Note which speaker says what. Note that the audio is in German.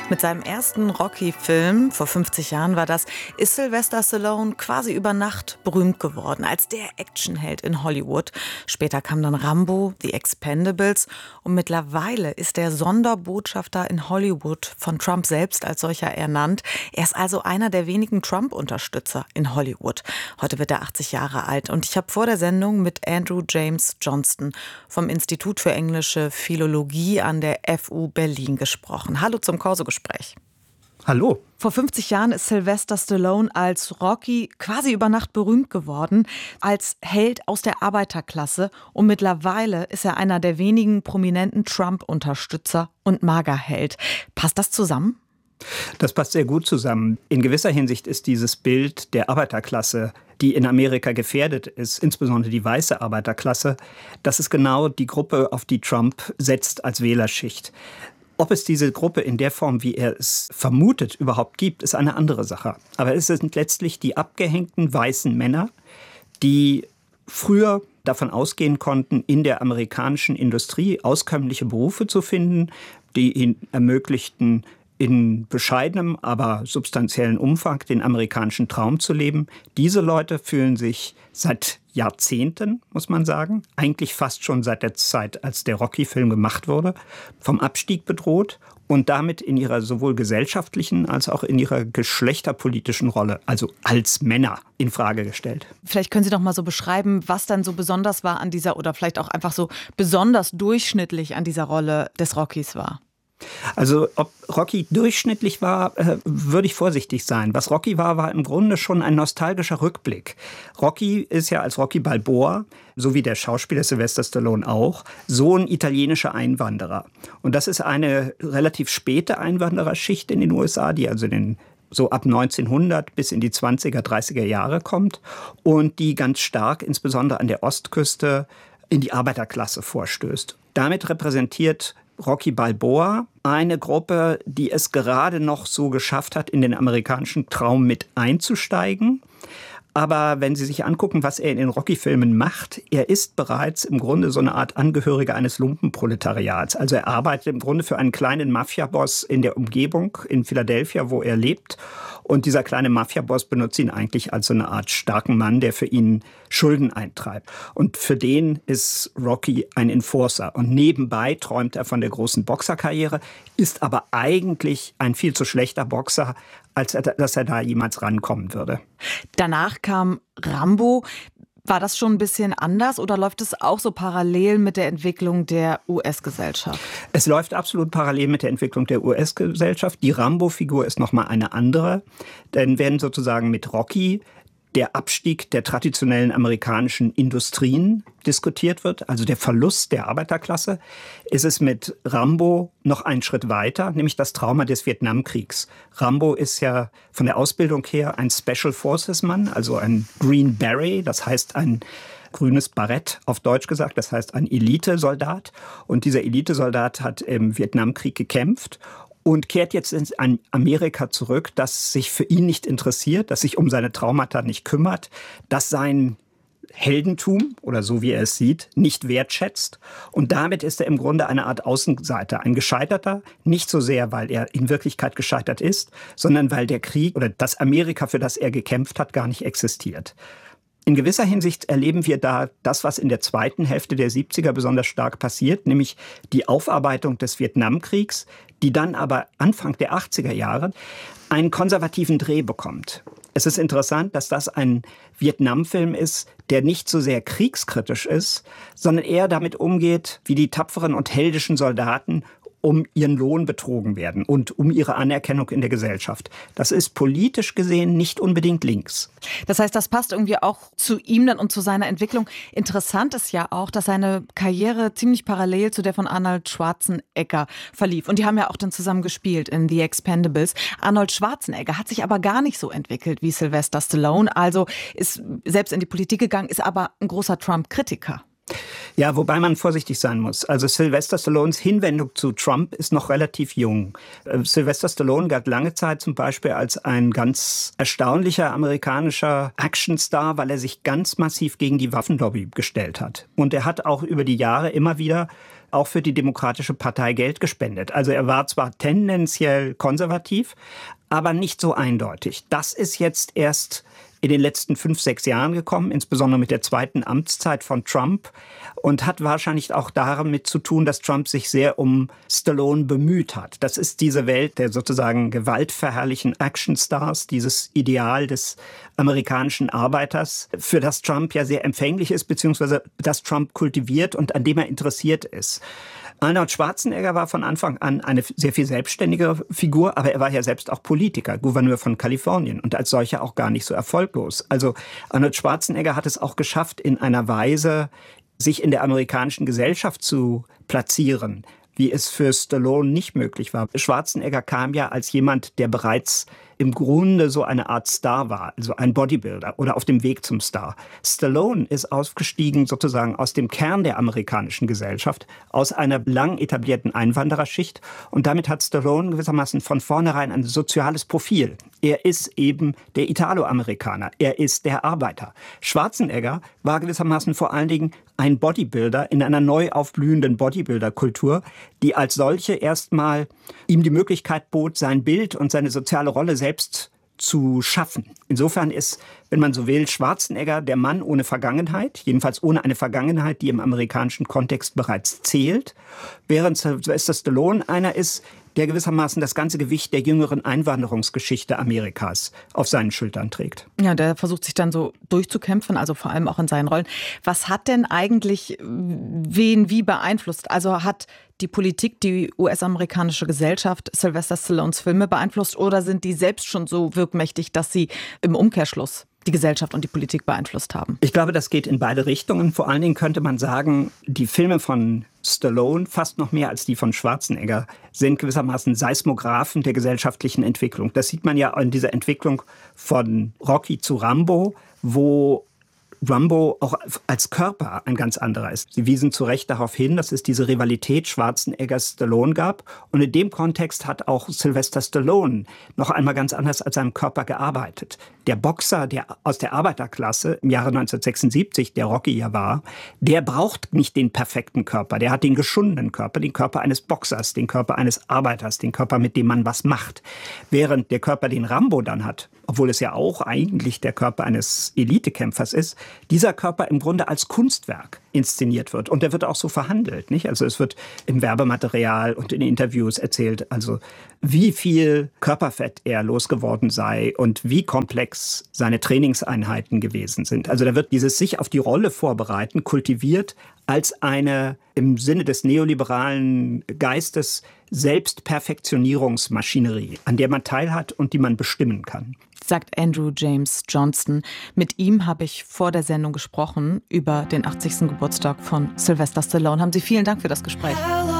Speaker 1: Mit seinem ersten Rocky-Film, vor 50 Jahren war das, ist Sylvester Stallone quasi über Nacht berühmt geworden, als der Actionheld in Hollywood. Später kam dann Rambo, The Expendables und mittlerweile ist er Sonderbotschafter in Hollywood, von Trump selbst als solcher ernannt. Er ist also einer der wenigen Trump-Unterstützer in Hollywood. Heute wird er 80 Jahre alt und ich habe vor der Sendung mit Andrew James Johnston vom Institut für englische Philologie an der FU Berlin gesprochen. Hallo zum Corso-Gespräch.
Speaker 2: Hallo.
Speaker 1: Vor 50 Jahren ist Sylvester Stallone als Rocky quasi über Nacht berühmt geworden, als Held aus der Arbeiterklasse. Und mittlerweile ist er einer der wenigen prominenten Trump-Unterstützer und Magerheld. Passt das zusammen?
Speaker 2: Das passt sehr gut zusammen. In gewisser Hinsicht ist dieses Bild der Arbeiterklasse, die in Amerika gefährdet ist, insbesondere die weiße Arbeiterklasse, das ist genau die Gruppe, auf die Trump setzt als Wählerschicht. Ob es diese Gruppe in der Form, wie er es vermutet, überhaupt gibt, ist eine andere Sache. Aber es sind letztlich die abgehängten weißen Männer, die früher davon ausgehen konnten, in der amerikanischen Industrie auskömmliche Berufe zu finden, die ihnen ermöglichten, in bescheidenem, aber substanziellen Umfang den amerikanischen Traum zu leben. Diese Leute fühlen sich seit Jahrzehnten, muss man sagen, eigentlich fast schon seit der Zeit, als der Rocky-Film gemacht wurde, vom Abstieg bedroht und damit in ihrer sowohl gesellschaftlichen als auch in ihrer geschlechterpolitischen Rolle, also als Männer, in Frage gestellt.
Speaker 1: Vielleicht können Sie doch mal so beschreiben, was dann so besonders war an dieser oder vielleicht auch einfach so besonders durchschnittlich an dieser Rolle des Rockys war.
Speaker 2: Also ob Rocky durchschnittlich war, würde ich vorsichtig sein. Was Rocky war, war im Grunde schon ein nostalgischer Rückblick. Rocky ist ja als Rocky Balboa, so wie der Schauspieler Sylvester Stallone auch, Sohn italienischer Einwanderer. Und das ist eine relativ späte Einwandererschicht in den USA, die also so ab 1900 bis in die 20er, 30er Jahre kommt und die ganz stark, insbesondere an der Ostküste, in die Arbeiterklasse vorstößt. Damit repräsentiert Rocky Balboa eine Gruppe, die es gerade noch so geschafft hat, in den amerikanischen Traum mit einzusteigen. Aber wenn Sie sich angucken, was er in den Rocky-Filmen macht, er ist bereits im Grunde so eine Art Angehöriger eines Lumpenproletariats. Also er arbeitet im Grunde für einen kleinen Mafia-Boss in der Umgebung in Philadelphia, wo er lebt. Und dieser kleine Mafia-Boss benutzt ihn eigentlich als so eine Art starken Mann, der für ihn Schulden eintreibt. Und für den ist Rocky ein Enforcer. Und nebenbei träumt er von der großen Boxerkarriere, ist aber eigentlich ein viel zu schlechter Boxer, als dass er da jemals rankommen würde.
Speaker 1: Danach kam Rambo. War das schon ein bisschen anders oder läuft es auch so parallel mit der Entwicklung der US-Gesellschaft?
Speaker 2: Es läuft absolut parallel mit der Entwicklung der US-Gesellschaft. Die Rambo-Figur ist nochmal eine andere. Denn wenn sozusagen mit Rocky der Abstieg der traditionellen amerikanischen Industrien diskutiert wird, also der Verlust der Arbeiterklasse, ist es mit Rambo noch einen Schritt weiter, nämlich das Trauma des Vietnamkriegs. Rambo ist ja von der Ausbildung her ein Special Forces Mann, also ein Green Beret, das heißt ein grünes Barett auf Deutsch gesagt, das heißt ein Elitesoldat. Und dieser Elitesoldat hat im Vietnamkrieg gekämpft und kehrt jetzt in Amerika zurück, das sich für ihn nicht interessiert, das sich um seine Traumata nicht kümmert, das sein Heldentum, oder so wie er es sieht, nicht wertschätzt. Und damit ist er im Grunde eine Art Außenseiter, ein Gescheiterter. Nicht so sehr, weil er in Wirklichkeit gescheitert ist, sondern weil der Krieg oder das Amerika, für das er gekämpft hat, gar nicht existiert. In gewisser Hinsicht erleben wir da das, was in der zweiten Hälfte der 70er besonders stark passiert, nämlich die Aufarbeitung des Vietnamkriegs, die dann aber Anfang der 80er Jahre einen konservativen Dreh bekommt. Es ist interessant, dass das ein Vietnam-Film ist, der nicht so sehr kriegskritisch ist, sondern eher damit umgeht, wie die tapferen und heldischen Soldaten um ihren Lohn betrogen werden und um ihre Anerkennung in der Gesellschaft. Das ist politisch gesehen nicht unbedingt links.
Speaker 1: Das heißt, das passt irgendwie auch zu ihm dann und zu seiner Entwicklung. Interessant ist ja auch, dass seine Karriere ziemlich parallel zu der von Arnold Schwarzenegger verlief. Und die haben ja auch dann zusammen gespielt in The Expendables. Arnold Schwarzenegger hat sich aber gar nicht so entwickelt wie Sylvester Stallone. Also ist selbst in die Politik gegangen, ist aber ein großer Trump-Kritiker.
Speaker 2: Ja, wobei man vorsichtig sein muss. Also Sylvester Stallones Hinwendung zu Trump ist noch relativ jung. Sylvester Stallone galt lange Zeit zum Beispiel als ein ganz erstaunlicher amerikanischer Actionstar, weil er sich ganz massiv gegen die Waffenlobby gestellt hat. Und er hat auch über die Jahre immer wieder auch für die Demokratische Partei Geld gespendet. Also er war zwar tendenziell konservativ, aber nicht so eindeutig. Das ist jetzt erst in den letzten 5, 6 Jahren gekommen, insbesondere mit der zweiten Amtszeit von Trump, und hat wahrscheinlich auch damit zu tun, dass Trump sich sehr um Stallone bemüht hat. Das ist diese Welt der sozusagen gewaltverherrlichen Actionstars, dieses Ideal des amerikanischen Arbeiters, für das Trump ja sehr empfänglich ist, beziehungsweise das Trump kultiviert und an dem er interessiert ist. Arnold Schwarzenegger war von Anfang an eine sehr viel selbstständigere Figur, aber er war ja selbst auch Politiker, Gouverneur von Kalifornien und als solcher auch gar nicht so erfolglos. Also Arnold Schwarzenegger hat es auch geschafft, in einer Weise sich in der amerikanischen Gesellschaft zu platzieren, wie es für Stallone nicht möglich war. Schwarzenegger kam ja als jemand, der bereits im Grunde so eine Art Star war, also ein Bodybuilder oder auf dem Weg zum Star. Stallone ist aufgestiegen sozusagen aus dem Kern der amerikanischen Gesellschaft, aus einer lang etablierten Einwandererschicht, und damit hat Stallone gewissermaßen von vornherein ein soziales Profil. Er ist eben der Italo-Amerikaner, er ist der Arbeiter. Schwarzenegger war gewissermaßen vor allen Dingen ein Bodybuilder in einer neu aufblühenden Bodybuilder-Kultur, die als solche erstmal ihm die Möglichkeit bot, sein Bild und seine soziale Rolle selbst zu schaffen. Insofern ist, wenn man so will, Schwarzenegger der Mann ohne Vergangenheit, jedenfalls ohne eine Vergangenheit, die im amerikanischen Kontext bereits zählt, während Sylvester Stallone einer ist, der gewissermaßen das ganze Gewicht der jüngeren Einwanderungsgeschichte Amerikas auf seinen Schultern trägt.
Speaker 1: Ja, der versucht sich dann so durchzukämpfen, also vor allem auch in seinen Rollen. Was hat denn eigentlich wen wie beeinflusst? Also hat die Politik, die US-amerikanische Gesellschaft Sylvester Stallones Filme beeinflusst, oder sind die selbst schon so wirkmächtig, dass sie im Umkehrschluss die Gesellschaft und die Politik beeinflusst haben?
Speaker 2: Ich glaube, das geht in beide Richtungen. Vor allen Dingen könnte man sagen, die Filme von Stallone, fast noch mehr als die von Schwarzenegger, sind gewissermaßen Seismographen der gesellschaftlichen Entwicklung. Das sieht man ja in dieser Entwicklung von Rocky zu Rambo, wo Rambo auch als Körper ein ganz anderer ist. Sie wiesen zu Recht darauf hin, dass es diese Rivalität Schwarzenegger-Stallone gab. Und in dem Kontext hat auch Sylvester Stallone noch einmal ganz anders als seinem Körper gearbeitet. Der Boxer, der aus der Arbeiterklasse im Jahre 1976, der Rocky ja war, der braucht nicht den perfekten Körper. Der hat den geschundenen Körper, den Körper eines Boxers, den Körper eines Arbeiters, den Körper, mit dem man was macht. Während der Körper, den Rambo dann hat, obwohl es ja auch eigentlich der Körper eines Elitekämpfers ist, dieser Körper im Grunde als Kunstwerk inszeniert wird. Und der wird auch so verhandelt, nicht? Also es wird im Werbematerial und in Interviews erzählt, also wie viel Körperfett er losgeworden sei und wie komplex seine Trainingseinheiten gewesen sind. Also da wird dieses sich auf die Rolle vorbereiten kultiviert als eine im Sinne des neoliberalen Geistes Selbstperfektionierungsmaschinerie, an der man teilhat und die man bestimmen kann.
Speaker 1: Sagt Andrew James Johnston. Mit ihm habe ich vor der Sendung gesprochen über den 80. Geburtstag von Sylvester Stallone. Haben Sie vielen Dank für das Gespräch.